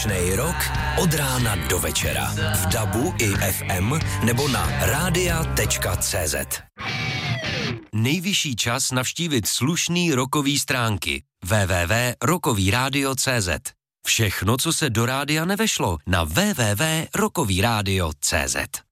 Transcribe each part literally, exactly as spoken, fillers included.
Slušnej rok od rána do večera. V dabu i ef em nebo na rádia tečka cé zet. Nejvyšší čas navštívit slušný rokový stránky. w w w tečka rokový rádio tečka cé zet. Všechno, co se do rádia nevešlo, na w w w tečka rokový rádio tečka cé zet.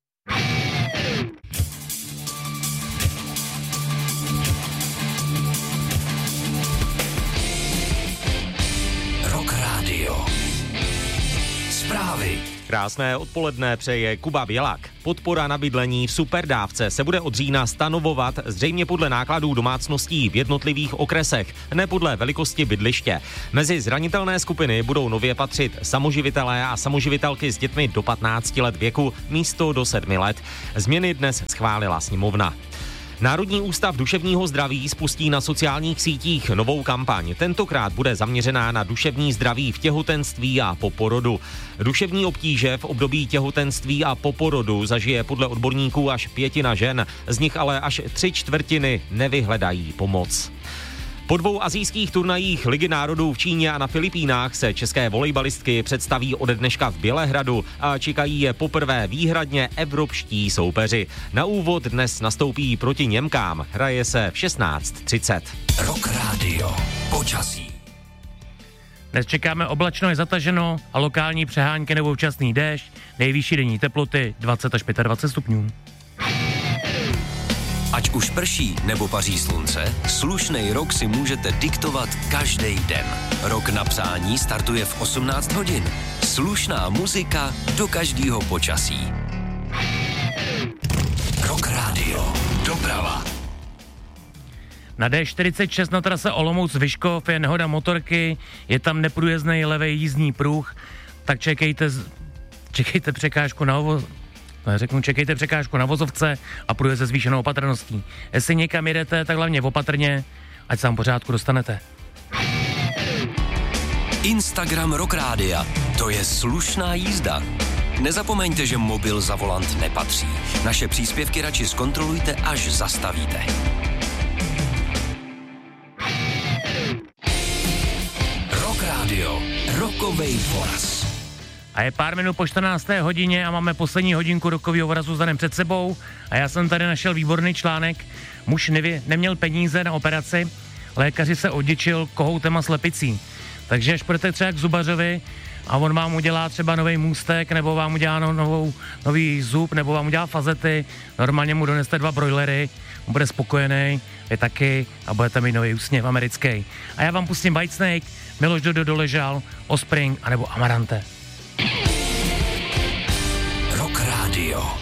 Rock Radio. Zprávy. Krásné odpoledne přeje Kuba Bělak. Podpora na bydlení v superdávce se bude od října stanovovat zřejmě podle nákladů domácností v jednotlivých okresech, ne podle velikosti bydliště. Mezi zranitelné skupiny budou nově patřit samoživitelé a samoživitelky s dětmi do patnácti let věku místo do sedmi let. Změny dnes schválila sněmovna. Národní ústav duševního zdraví spustí na sociálních sítích novou kampaň. Tentokrát bude zaměřená na duševní zdraví v těhotenství a po porodu. Duševní obtíže v období těhotenství a po porodu zažije podle odborníků až pětina žen, z nich ale až tři čtvrtiny nevyhledají pomoc. Po dvou asijských turnajích Ligy národů v Číně a na Filipínách se české volejbalistky představí ode dneška v Bělehradu a čekají je poprvé výhradně evropští soupeři. Na úvod dnes nastoupí proti Němkám. Hraje se v šestnáct třicet. Rock Radio. Počasí. Dnes čekáme oblačno, je zataženo a lokální přehánky nebo včasný déšť. Nejvyšší denní teploty dvacet až dvacet pět stupňů. Ať už prší nebo paří slunce, slušnej rok si můžete diktovat každý den. Rok na psání startuje v osmnáct hodin. Slušná muzika do každého počasí. Rock Radio. Doprava. Na dé čtyřicet šest na trase Olomouc-Vyškov je nehoda motorky, je tam neprůjezdný levý jízdní pruh, tak čekejte, čekejte překážku na ovo... Řeknu, čekejte překážku na vozovce a průjezd se zvýšenou opatrností. Jestli někam jedete, tak hlavně opatrně, ať se tam pořádku dostanete. Instagram Rock Rádia. To je slušná jízda. Nezapomeňte, že mobil za volant nepatří. Naše příspěvky radši zkontrolujte, až zastavíte. Rock Radio. Rokovej voraz. A je pár minut po čtrnácté hodině a máme poslední hodinku rokového vorazu s Danem před sebou a já jsem tady našel výborný článek. Muž nevě, neměl peníze na operaci, lékaři se oděčil kohoutem a slepicí. Takže až půjdete třeba k zubařovi a on vám udělá třeba nový můstek, nebo vám udělá novou, nový zub, nebo vám udělá fazety, normálně mu doneste dva brojlery, on bude spokojený, vy taky a budete mít nový úsměv americký. A já vám pustím Whitesnake, Miloš Dodo Doležal, Offspring anebo Amarante. Rock Radio.